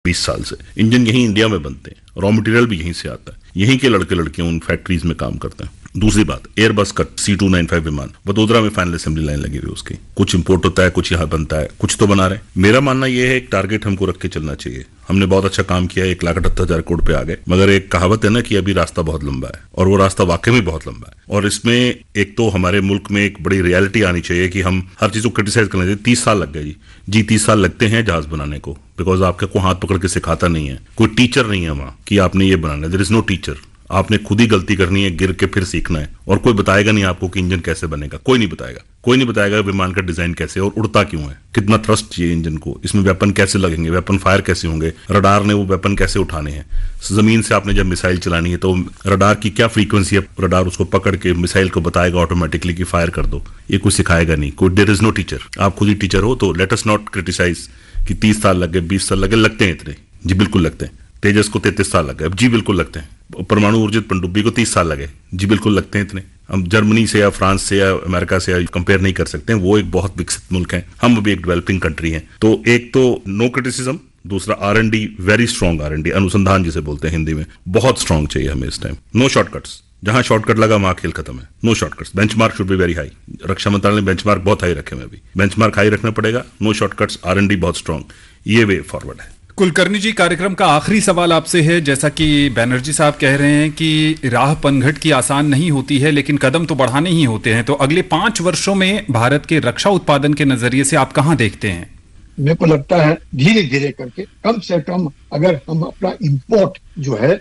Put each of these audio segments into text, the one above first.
20 साल से। इंजन यहीं इंडिया में बनते हैं, रॉ मटेरियल भी यहीं से आता है, यहीं के लड़के लड़कियां उन फैक्ट्रीज में काम करते हैं। दूसरी बात, एयरबस का C295 विमान वडोदरा में फाइनल असेंबली लाइन लगी हुई, उसकी कुछ इंपोर्ट होता है, कुछ यहाँ बनता है, कुछ तो बना रहे। मेरा मानना यह है एक टारगेट हमको रख के चलना चाहिए। हमने बहुत अच्छा काम किया, 1,78,000 करोड़ पे आ गए, मगर एक कहावत है ना कि अभी रास्ता बहुत लंबा है, और वो रास्ता वाकई में बहुत लंबा है। और इसमें एक तो हमारे मुल्क में एक बड़ी रियलिटी आनी चाहिए कि हम हर चीज को क्रिटिसाइज करना चाहिए। 30 साल लग गए जी 30 साल लगते हैं जहाज बनाने को, बिकॉज आपके को हाथ पकड़ के सिखाता नहीं है, कोई टीचर नहीं है वहां कि आपने ये बनाना है। देयर इज नो टीचर, आपने खुद ही गलती करनी है, गिर के फिर सीखना है, और कोई बताएगा नहीं आपको कि इंजन कैसे बनेगा, कोई नहीं बताएगा। कोई नहीं बताएगा विमान का डिजाइन कैसे और उड़ता क्यों है, कितना थ्रस्ट चाहिए इंजन को, इसमें वेपन कैसे लगेंगे, वेपन फायर कैसे होंगे, रडार ने वो वेपन कैसे उठाने हैं, जमीन से आपने जब मिसाइल चलानी है तो रडार की क्या फ्रीक्वेंसी है, रडार उसको पकड़ के मिसाइल को बताएगा ऑटोमेटिकली कि फायर कर दो। ये कोई सिखाएगा नहीं, कोई देयर इज नो टीचर। आप खुद ही टीचर हो, तो लेट अस नॉट क्रिटिसाइज कि 30 साल लग गए, 20 साल लगे। लगते हैं इतने, जी बिल्कुल लगते हैं। तेजस को 33 साल लग गए, जी बिल्कुल लगते हैं। परमाणु ऊर्जित पनडुब्बी को 30 साल लगे, जी बिल्कुल लगते हैं इतने। हम जर्मनी से या फ्रांस से या अमेरिका से कंपेयर नहीं कर सकते हैं, वो एक बहुत विकसित मुल्क है, हम अभी एक डेवलपिंग कंट्री हैं। तो एक तो नो क्रिटिसिज्म, दूसरा R&D, वेरी स्ट्रॉन्ग R&D, अनुसंधान जिसे बोलते हैं हिंदी में, बहुत स्ट्रॉन्ग चाहिए हमें इस टाइम। नो शॉर्टकट्स, जहां शॉर्टकट लगा वहां खेल खत्म है। No shortcuts, benchmark should be very high. रक्षा मंत्रालय ने बेंचमार्क बहुत हाई रखे हैं, अभी बेंचमार्क हाई रखना पड़ेगा। नो शॉर्टकट्स, R&D बहुत स्ट्रॉन्ग, ये वे फॉरवर्ड है। कुलकर्णी जी, कार्यक्रम का आखिरी सवाल आपसे है। जैसा कि बैनर्जी साहब कह रहे हैं कि राह पनघट की आसान नहीं होती है, लेकिन कदम तो बढ़ाने ही होते हैं, तो अगले 5 वर्षों में भारत के रक्षा उत्पादन के नजरिए से आप कहां देखते हैं? मेरे को लगता है धीरे धीरे करके, कम से कम अगर हम अपना इंपोर्ट जो है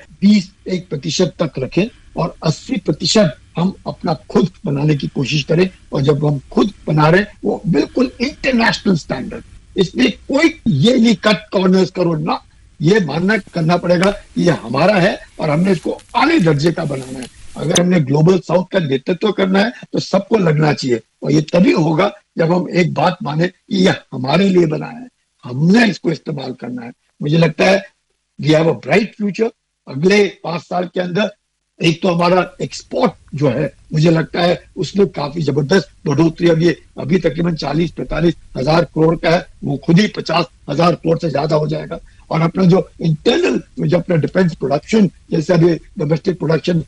21% तक रखें और 80% हम अपना खुद बनाने की कोशिश करें, और जब हम खुद बना रहे हैं वो बिल्कुल इंटरनेशनल स्टैंडर्ड। इसमें कोई ये नहीं कट कॉर्नर्स करो ना, ये मानना करना पड़ेगा कि ये हमारा है और हमने इसको आले दर्जे का बनाना है। अगर हमने ग्लोबल साउथ का नेतृत्व करना है तो सबको लगना चाहिए, और ये तभी होगा जब हम एक बात माने कि ये हमारे लिए बना है, हमने इसको इस्तेमाल करना है। मुझे लगता है we have a bright future. अगले 5 साल के अंदर एक तो हमारा एक्सपोर्ट जो है, मुझे लगता है उसमें काफी जबरदस्त बढ़ोतरी। अभी तकरीबन 40-45 हजार करोड़ का है, वो खुद ही 50 हजार करोड़ से ज्यादा हो जाएगा। और अपना जो इंटरनल जो अपना डिफेंस प्रोडक्शन, जैसे अभी डोमेस्टिक प्रोडक्शन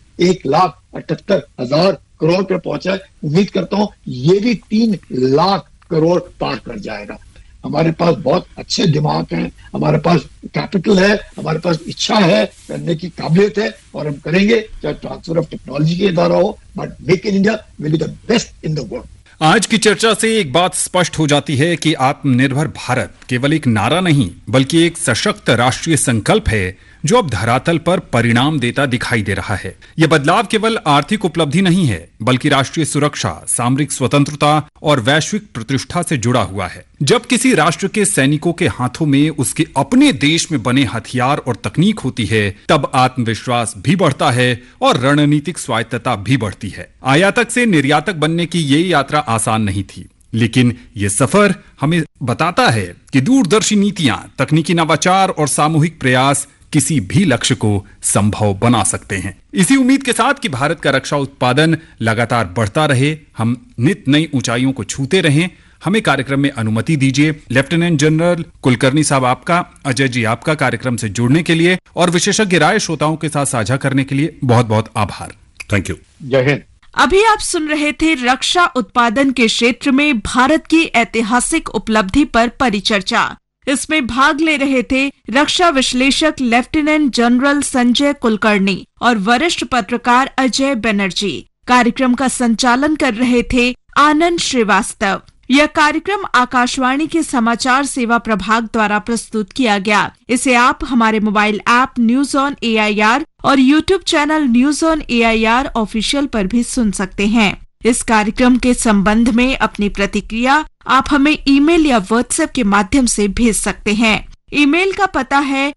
1,78,000 करोड़ पे पहुंचा है, उम्मीद करता हूं ये भी 3 लाख करोड़ पार कर जाएगा। हमारे पास बहुत अच्छे दिमाग हैं, हमारे पास कैपिटल है, हमारे पास इच्छा है, करने की काबिलियत है, और हम करेंगे, चाहे ट्रांसफर ऑफ टेक्नोलॉजी के द्वारा हो, but make in India will be the best in the world. आज की चर्चा से एक बात स्पष्ट हो जाती है कि आत्मनिर्भर भारत केवल एक नारा नहीं, बल्कि एक सशक्त राष्ट्रीय संकल्प है जो अब धरातल पर परिणाम देता दिखाई दे रहा है। यह बदलाव केवल आर्थिक उपलब्धि नहीं है, बल्कि राष्ट्रीय सुरक्षा, सामरिक स्वतंत्रता और वैश्विक प्रतिष्ठा से जुड़ा हुआ है। जब किसी राष्ट्र के सैनिकों के हाथों में उसके अपने देश में बने हथियार और तकनीक होती है, तब आत्मविश्वास भी बढ़ता है और रणनीतिक स्वायत्तता भी बढ़ती है। आयातक से निर्यातक बनने की ये यात्रा आसान नहीं थी, लेकिन ये सफर हमें बताता है कि दूरदर्शी नीतियां, तकनीकी नवाचार और सामूहिक प्रयास किसी भी लक्ष्य को संभव बना सकते हैं। इसी उम्मीद के साथ कि भारत का रक्षा उत्पादन लगातार बढ़ता रहे, हम नित नई ऊंचाइयों को छूते रहें, हमें कार्यक्रम में अनुमति दीजिए। लेफ्टिनेंट जनरल कुलकर्णी साहब आपका, अजय जी आपका कार्यक्रम से जुड़ने के लिए और विशेषज्ञ राय श्रोताओं के साथ साझा करने के लिए बहुत बहुत आभार। Thank you. जय हिंद। अभी आप सुन रहे थे रक्षा उत्पादन के क्षेत्र में भारत की ऐतिहासिक उपलब्धि पर परिचर्चा। इसमें भाग ले रहे थे रक्षा विश्लेषक लेफ्टिनेंट जनरल संजय कुलकर्णी और वरिष्ठ पत्रकार अजय बनर्जी। कार्यक्रम का संचालन कर रहे थे आनंद श्रीवास्तव। यह कार्यक्रम आकाशवाणी के समाचार सेवा प्रभाग द्वारा प्रस्तुत किया गया। इसे आप हमारे mobile app news on AIR और YouTube channel news on AIR official पर भी सुन सकते हैं। इस कार्यक्रम के संबंध में अपनी प्रतिक्रिया आप हमें ईमेल या व्हाट्सएप के माध्यम से भेज सकते हैं। ईमेल का पता है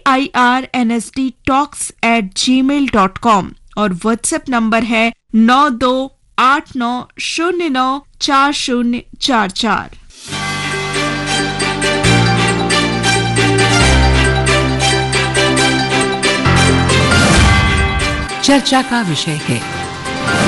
airnsdtalks@gmail.com और व्हाट्सएप नंबर है 9289094044। चर्चा का विषय है